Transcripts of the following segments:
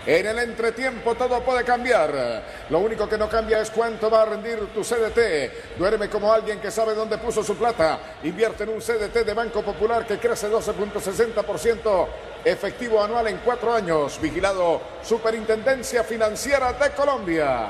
En el entretiempo todo puede cambiar. Lo único que no cambia es cuánto va a rendir tu CDT. Duerme como alguien que sabe dónde puso su plata. Invierte en un CDT de Banco Popular que crece 12.60% efectivo anual en 4 años. Vigilado Superintendencia Financiera de Colombia.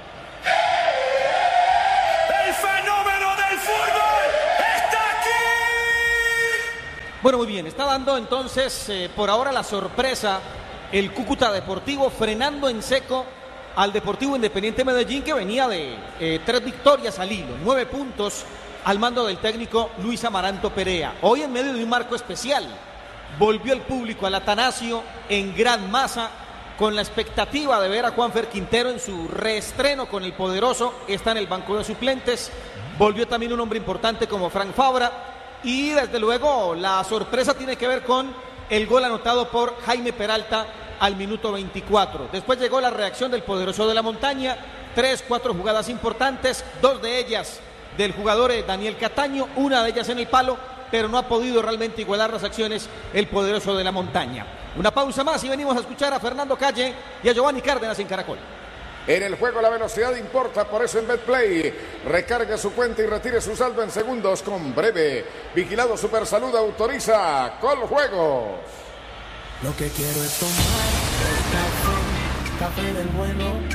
¡El fenómeno del fútbol está aquí! Bueno, muy bien, está dando entonces por ahora la sorpresa el Cúcuta Deportivo, frenando en seco al Deportivo Independiente Medellín, que venía de 3 victorias al hilo, 9 puntos al mando del técnico Luis Amaranto Perea. Hoy, en medio de un marco especial, volvió el público al Atanasio en gran masa, con la expectativa de ver a Juanfer Quintero en su reestreno con el poderoso. Está en el banco de suplentes. Volvió también un hombre importante como Frank Fabra, y desde luego la sorpresa tiene que ver con el gol anotado por Jaime Peralta al minuto 24. Después llegó la reacción del poderoso de la montaña, 3-4 jugadas importantes, 2 de ellas del jugador Daniel Cataño, una de ellas en el palo, pero no ha podido realmente igualar las acciones el poderoso de la montaña. Una pausa más y venimos a escuchar a Fernando Calle y a Giovanni Cárdenas en Caracol. En el juego la velocidad importa, por eso en BetPlay recargue su cuenta y retire su saldo en segundos con Breve. Vigilado Supersalud autoriza Coljuegos. Lo que quiero es tomar café del bueno.